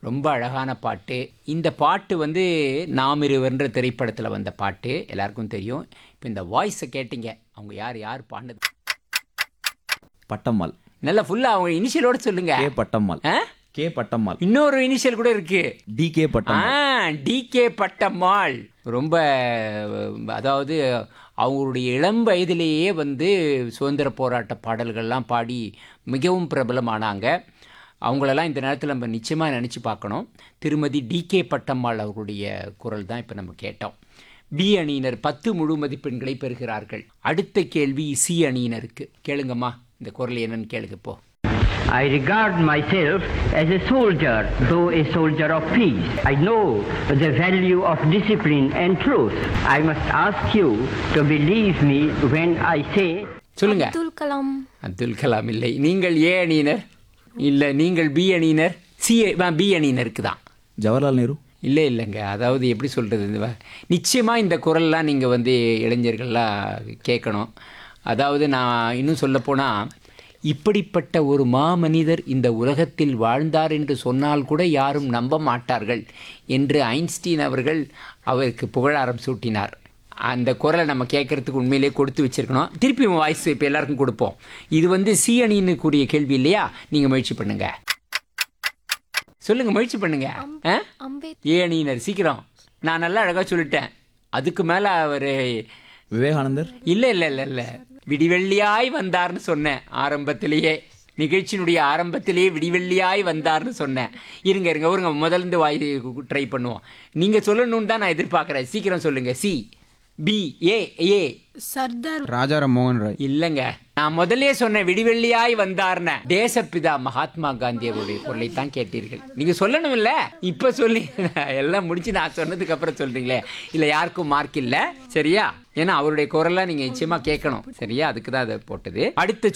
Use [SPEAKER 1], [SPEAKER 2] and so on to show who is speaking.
[SPEAKER 1] ரொம்ப அழகான பாட்டு. இந்த பாட்டு வந்து நாம் இருவர்ன்ற திரைப்படத்தில் வந்த பாட்டு, எல்லாருக்கும் தெரியும். இப்போ இந்த வாய்ஸை கேட்டீங்க, அவங்க யார் பாடினது?
[SPEAKER 2] பட்டம்மாள்.
[SPEAKER 1] நல்லா ஃபுல்லாக அவங்க இனிஷியலோட சொல்லுங்க.
[SPEAKER 2] கே பட்டம்மாள்.
[SPEAKER 1] ஆ?
[SPEAKER 2] கே பட்டம்மாள்.
[SPEAKER 1] இன்னொரு இனிஷியல் கூட இருக்கு,
[SPEAKER 2] டிகே பட்டம்மாள்.
[SPEAKER 1] டிகே பட்டம்மாள். ரொம்ப அதாவது அவங்களுடைய இளம் வயதிலேயே வந்து சுதந்திர போராட்ட பாடல்கள்லாம் பாடி மிகவும் பிரபலமானாங்க. அவங்களெல்லாம் இந்த நேரத்தில் நம்ம நிச்சயமாக நினச்சி பார்க்கணும். திருமதி டிகே பட்டம்மாள் அவர்களுடைய குரல் தான் இப்போ நம்ம கேட்டோம். பி அணியினர் 10 முழு மதிப்பெண்களை பெறுகிறார்கள். அடுத்த கேள்வி சி அணியினருக்கு. கேளுங்கம்மா, இந்த குரல் என்னன்னு கேளுங்க இப்போ.
[SPEAKER 3] I regard myself as a soldier, though a soldier of peace. I know the value of discipline and truth. I must ask you to believe me when I say...
[SPEAKER 1] சொல்லுங்க.
[SPEAKER 4] அப்துல் கலாம்.
[SPEAKER 1] அப்துல் கலாம் இல்லை. நீங்கள் ஏ அணியினர்? இல்லை, நீங்கள் பி அணியினர். பி அணியினருக்கு தான்.
[SPEAKER 2] ஜவஹர்லால் நேரு.
[SPEAKER 1] இல்லைங்க, அதாவது எப்படி சொல்கிறது, நிச்சயமாக இந்த குரல்லாம் நீங்கள் வந்து இளைஞர்கள்லாம் கேட்கணும். அதாவது நான் இன்னும் சொல்லப்போனால், இப்படிப்பட்ட ஒரு மாமனிதர் இந்த உலகத்தில் வாழ்ந்தார் என்று சொன்னால் கூட யாரும் நம்ப மாட்டார்கள் என்று ஐன்ஸ்டீன் அவர்கள் அவருக்கு புகழாரம் சூட்டினார். அந்த குரலை நம்ம கேட்குறதுக்கு உண்மையிலே கொடுத்து வச்சுருக்கணும். திருப்பி வாய்ஸ் இப்போ எல்லாருக்கும் கொடுப்போம். இது வந்து சி அணின்னு கூடிய கேள்வி இல்லையா? நீங்கள் முயற்சி பண்ணுங்கள், சொல்லுங்கள், முயற்சி பண்ணுங்க. ஏ அணியினர் சீக்கிரம். நான் நல்லா அழகாக சொல்லிட்டேன். அதுக்கு மேலே அவர்
[SPEAKER 2] விவேகானந்தர்.
[SPEAKER 1] இல்லை, விடிவெள்ளியாய் வந்தார்னு சொன்னேன் ஆரம்பத்திலேயே, நிகழ்ச்சியினுடைய ஆரம்பத்திலேயே விடிவெள்ளியாய் வந்தார்னு சொன்னேன். இருங்க ஒருங்க முதல்ந்து வாய் ட்ரை பண்ணுவோம். நீங்கள் சொல்லணும்னு தான் நான் எதிர்பார்க்குறேன். சீக்கிரம் சொல்லுங்கள். சி, பி, ஏ.
[SPEAKER 4] சர்தார்
[SPEAKER 5] ராஜாராம் மோகன் ராய்.
[SPEAKER 1] இல்லைங்க, நான் முதல்லே சொன்னேன் விடிவெள்ளியாய் வந்தார்ன. தேசப்பிதா மகாத்மா காந்தி அவருடைய குரலை தான் கேட்டீர்கள். நீங்க சொல்லணும் இல்ல, இப்ப சொல்லி எல்லாம் முடிச்சு நான் சொன்னதுக்கு அப்புறம் சொல்றீங்களே, இல்ல யாருக்கும் மார்க் இல்ல, சரியா? ஏன்னா அவருடைய குரலை நீங்க நிச்சயமா கேட்கணும், சரியா? அதுக்கு தான் அதை போட்டது. அடுத்த